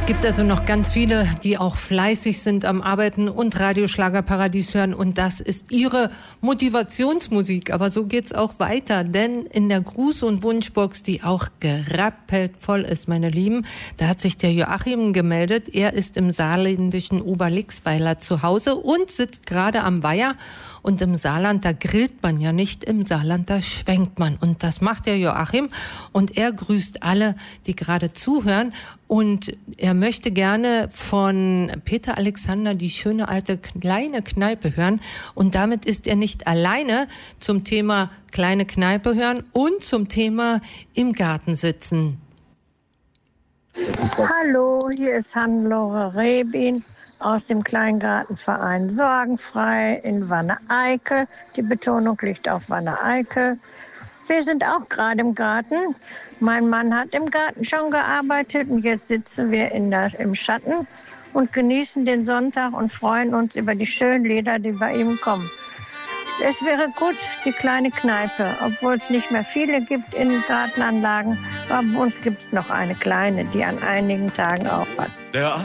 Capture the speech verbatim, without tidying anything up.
Es gibt also noch ganz viele, die auch fleißig sind am Arbeiten und Radio Schlagerparadies hören. Und das ist ihre Motivationsmusik. Aber so geht's auch weiter. Denn in der Gruß- und Wunschbox, die auch gerappelt voll ist, meine Lieben, da hat sich der Joachim gemeldet. Er ist im saarländischen Oberlixweiler zu Hause und sitzt gerade am Weiher. Und im Saarland, da grillt man ja nicht, im Saarland, da schwenkt man. Und das macht der Joachim. Und er grüßt alle, die gerade zuhören. Und er möchte gerne von Peter Alexander die schöne alte kleine Kneipe hören. Und damit ist er nicht alleine zum Thema kleine Kneipe hören und zum Thema im Garten sitzen. Hallo, hier ist Hannelore Rebin aus dem Kleingartenverein Sorgenfrei in Wanne-Eickel. Die Betonung liegt auf Wanne-Eickel. Wir sind auch gerade im Garten. Mein Mann hat im Garten schon gearbeitet und jetzt sitzen wir in der, im Schatten und genießen den Sonntag und freuen uns über die schönen Lieder, die bei ihm kommen. Es wäre gut, die kleine Kneipe, obwohl es nicht mehr viele gibt in Gartenanlagen, aber bei uns gibt es noch eine kleine, die an einigen Tagen auch hat. Der